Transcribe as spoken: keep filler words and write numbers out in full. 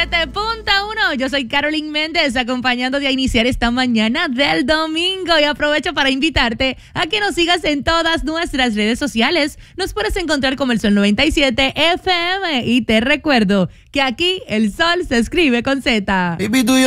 siete punto uno. Yo soy Carolyn Méndez, acompañándote a iniciar esta mañana del domingo. Y aprovecho para invitarte a que nos sigas en todas nuestras redes sociales. Nos puedes encontrar como el Sol noventa y siete F M. Y te recuerdo que aquí el Sol se escribe con Z. Pipi, tú y yo